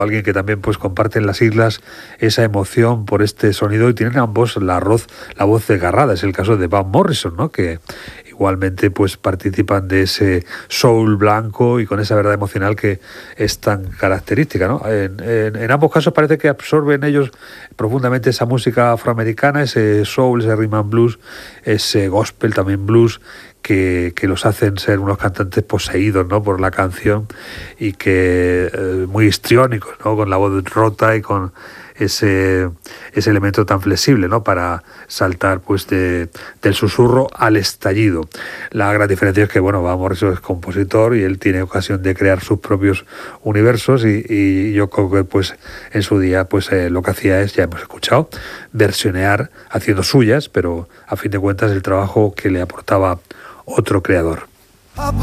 alguien que también pues comparte en las islas esa emoción por este sonido, y tienen ambos la voz desgarrada. Es el caso de Van Morrison, ¿no?, que igualmente pues participan de ese soul blanco y con esa verdad emocional que es tan característica, ¿no? En ambos casos parece que absorben ellos profundamente esa música afroamericana, ese soul, ese rhythm and blues, ese gospel, también blues, que los hacen ser unos cantantes poseídos, ¿no?, por la canción, y que muy histriónicos, ¿no?, con la voz rota y con ese elemento tan flexible, ¿no?, para saltar pues del susurro al estallido. La gran diferencia es que, bueno, Van Morrison es compositor y él tiene ocasión de crear sus propios universos, y yo creo que pues en su día pues lo que hacía es, ya hemos escuchado, versionear haciendo suyas, pero a fin de cuentas el trabajo que le aportaba otro creador.